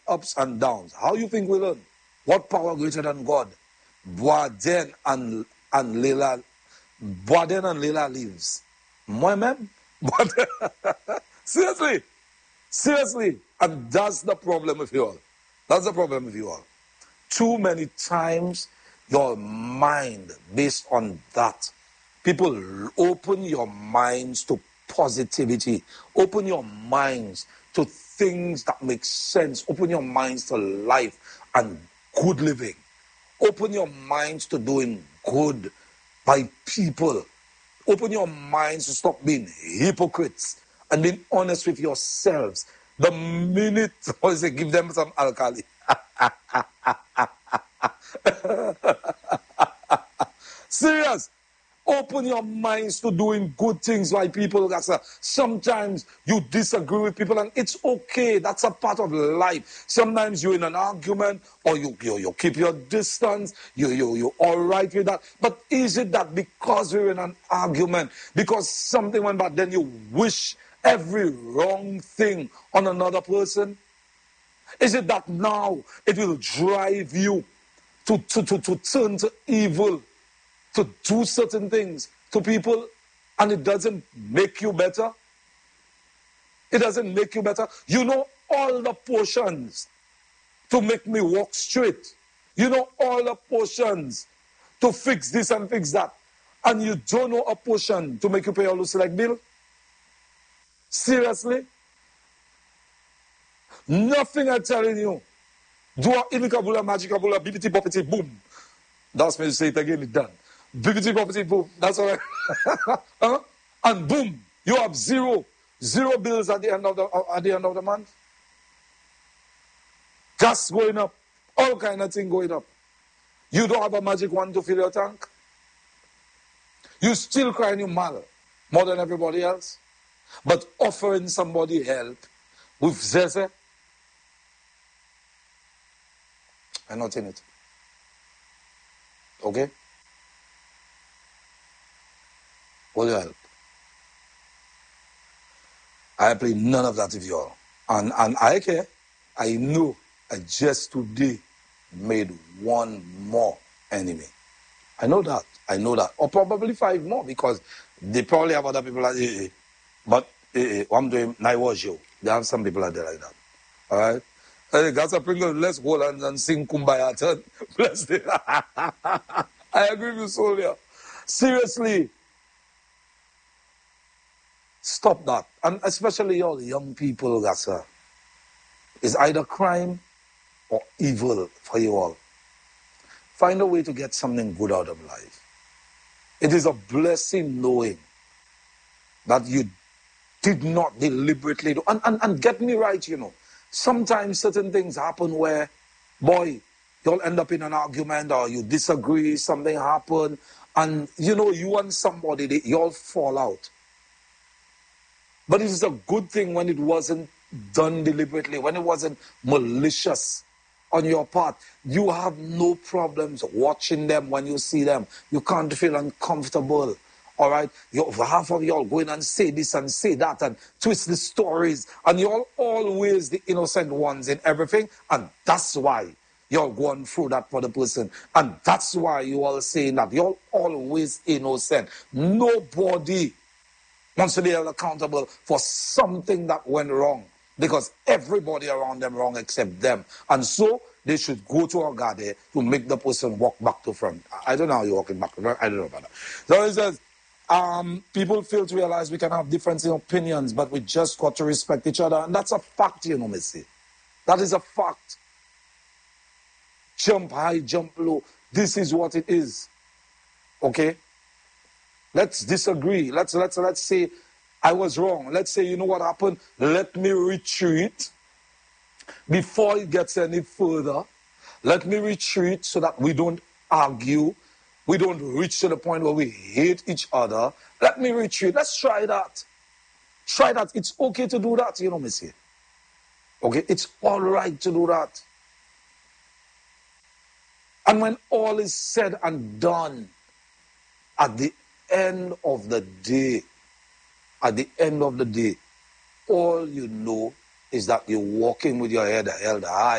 ups and downs. How you think we learn? What power greater than God? Boaden and Leila leaves. My man? Seriously. And that's the problem with you all. Too many times, your mind, based on that, people, open your minds to positivity. Open your minds to things that make sense. Open your minds to life and good living. Open your minds to doing good by people. Open your minds to stop being hypocrites and being honest with yourselves. The minute, give them some alkali. Serious. Open your minds to doing good things by people. Sometimes you disagree with people and it's okay. That's a part of life. Sometimes you're in an argument or you keep your distance. You're all right with that. But is it that because you're in an argument, because something went bad, then you wish every wrong thing on another person? Is it that now it will drive you to turn to evil, to do certain things to people, and it doesn't make you better? It doesn't make you better. You know all the portions to make me walk straight. You know all the portions to fix this and fix that. And you don't know a portion to make you pay all the select bill? Seriously? Nothing I'm telling you. Do a inikabula, magicabula, bibbity boppity, boom. That's me to say it again, it's done. Bibbity boppity, boom. That's all right. Huh? And boom, you have zero bills at the end of the month. Gas going up, all kind of thing going up. You don't have a magic wand to fill your tank. You still crying you mal more than everybody else. But offering somebody help with zeze, I'm not in it. Okay? Will you help? I play none of that with you all. And I care. I know I just today made one more enemy. I know that. Or probably 5 more, because they probably have other people like, but I'm doing Naiwajo. They have some people out there like that. All right? Hey, Gasa Pringle, let's hold hands and sing Kumbaya. Bless them. I agree with you, Solia. Seriously. Stop that. And especially all young people, Gasa. It's either crime or evil for you all. Find a way to get something good out of life. It is a blessing knowing that you did not deliberately do. And get me right, you know. Sometimes certain things happen where, boy, you'll end up in an argument or you disagree, something happened, and, you know, you and somebody, you all fall out. But it is a good thing when it wasn't done deliberately, when it wasn't malicious on your part. You have no problems watching them when you see them. You can't feel uncomfortable. All right? Half of y'all going and say this and say that and twist the stories. And you're always the innocent ones in everything. And that's why you're going through that for the person. And that's why you all saying that you're always innocent. Nobody wants to be held accountable for something that went wrong, because everybody around them wrong except them. And so they should go to our God to make the person walk back to front. I don't know how you're walking back to front. I don't know about that. So it says, people fail to realize we can have different opinions, but we just got to respect each other. And that's a fact, you know, Missy. That is a fact. Jump high, jump low. This is what it is. Okay? Let's disagree. Let's say I was wrong. Let's say, you know what happened? Let me retreat before it gets any further. Let me retreat so that we don't argue. We don't reach to the point where we hate each other. Let me retreat. Let's try that. Try that. It's okay to do that, you know, Missy. Okay? It's all right to do that. And when all is said and done, at the end of the day, all you know is that you're walking with your head held high.